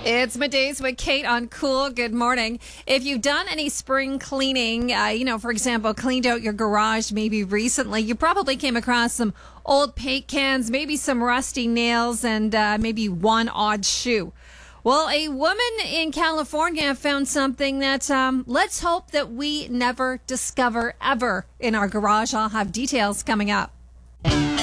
It's Middays with Kate on Cool. Good morning. If you've done any spring cleaning, for example, cleaned out your garage maybe recently, you probably came across some old paint cans, maybe some rusty nails, and maybe one odd shoe. Well, a woman in California found something that let's hope that we never discover ever in our garage. I'll have details coming up.